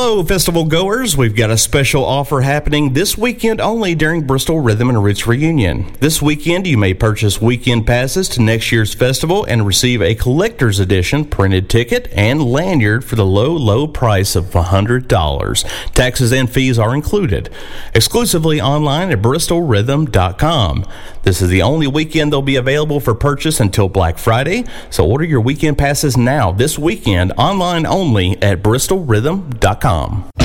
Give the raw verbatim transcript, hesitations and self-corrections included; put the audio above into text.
Hello, festival goers. We've got a special offer happening this weekend only during Bristol Rhythm and Roots Reunion. This weekend, you may purchase weekend passes to next year's festival and receive a collector's edition printed ticket and lanyard for the low, low price of one hundred dollars. Taxes and fees are included. Exclusively online at bristol rhythm dot com. This is the only weekend they'll be available for purchase until Black Friday, so order your weekend passes now this weekend online only at bristol rhythm dot com.